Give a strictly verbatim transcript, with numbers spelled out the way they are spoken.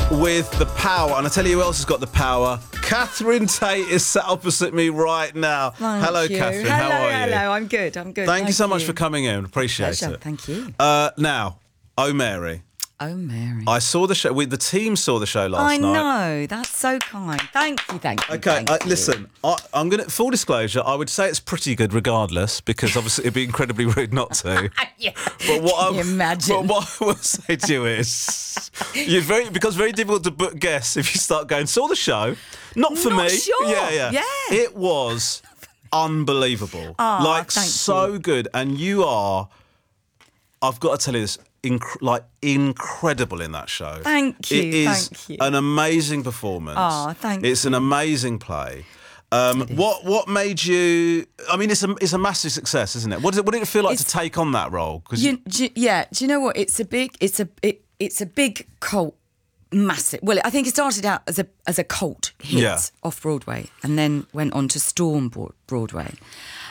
with the power. And I tell you who else has got the power. Catherine Tate is sat opposite me right now. Thank hello, you. Catherine. Hello, How are you? hello. I'm good. I'm good. Thank, Thank you so you. much for coming in. Appreciate Pleasure. it. Thank you. Uh, now, Oh Mary. Oh, Mary. I saw the show. We, the team saw the show last I night. know. That's so kind. Thank you. Thank you. Okay, thank uh, you. listen. I, I'm gonna full disclosure. I would say it's pretty good, regardless, because obviously it'd be incredibly rude not to. Yeah. But what Can you I, imagine? But what I will say to you is, you're very because very difficult to book guests if you start going. Saw the show, not for Not me. sure. Yeah, yeah, Yeah. It was unbelievable. Aw, like thank so you. good, and you are. I've got to tell you this. Inc- like incredible in that show. Thank you, It is thank you. an amazing performance. Aw, thank It's an amazing play. Um, what what made you? I mean, it's a it's a massive success, isn't it? What did it, what did it feel like It's- to take on that role? Because You, do, yeah. Do you know what? It's a big. It's a. It, it's a big cult. Massive. Well, I think it started out as a as a cult hit Yeah. off Broadway, and then went on to storm Broad- Broadway.